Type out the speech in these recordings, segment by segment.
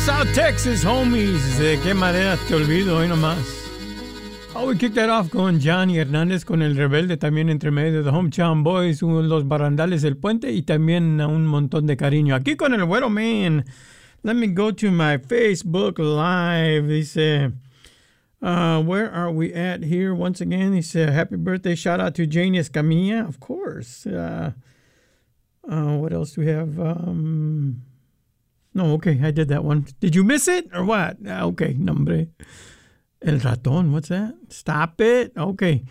South Texas, homies. ¿De qué manera te olvido hoy nomás? Oh, we kicked that off con Johnny Hernández con El Rebelde, también entre medio de Hometown Boys, los barandales del puente y también un montón de cariño. Aquí con el Güero Man. Let me go to my Facebook Live. Dice, where are we at here? Once again, he said, happy birthday. Shout out to Jane Escamilla, of course. What else do we have? No, okay, I did that one. Did you miss it or what? Okay, nombre. El ratón, what's that? Stop it. Okay.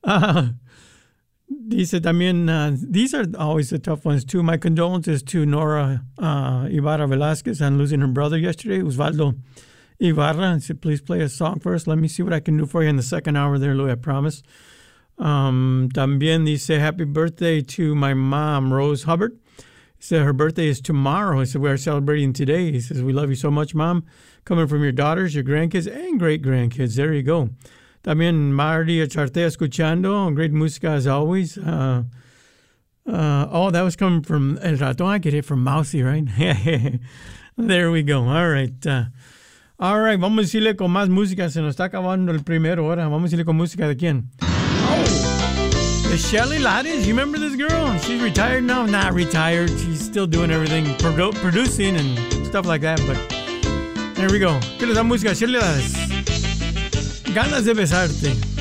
Dice también, these are always the tough ones too. My condolences to Nora Ibarra Velasquez on losing her brother yesterday, Osvaldo Ibarra. I said, please play a song first. Let me see what I can do for you in the second hour there, Louis, I promise. También dice, happy birthday to my mom, Rose Hubbard. He said her birthday is tomorrow. He said, we are celebrating today. He says, we love you so much, Mom. Coming from your daughters, your grandkids, and great-grandkids. There you go. También María Chartea escuchando. Great música as always. Oh, that was coming from El Ratón. I get it from Mousy, right? There we go. All right. All right, vamos a decirle con más música. Se nos está acabando el primero hora. Vamos a decirle con música de quién. Oh, the Shelly Lattes. You remember this girl? She's retired now. Not retired. She's still doing everything, producing and stuff like that. But there we go. ¿Qué les da música? Shelly Lattes. Ganas de besarte.